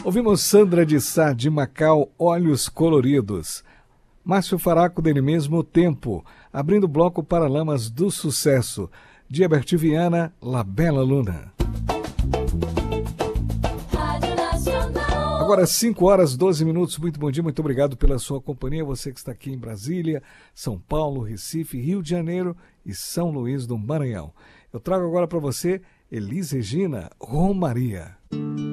Ouvimos Sandra de Sá, de Macau, Olhos Coloridos. Márcio Faraco, dele mesmo, Tempo. Abrindo o bloco Paralamas do Sucesso. De Herbert Viana, La Bella Luna. Agora 5h12. Muito bom dia, muito obrigado pela sua companhia. Você que está aqui em Brasília, São Paulo, Recife, Rio de Janeiro e São Luís do Maranhão. Eu trago agora para você Elis Regina, Romaria.